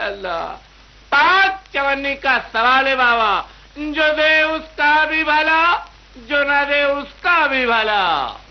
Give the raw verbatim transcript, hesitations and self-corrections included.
अल्लाह, पाक चवन्नी का सवाल है बाबा, जो दे उसका भी भला, जो ना दे उसका भी भला।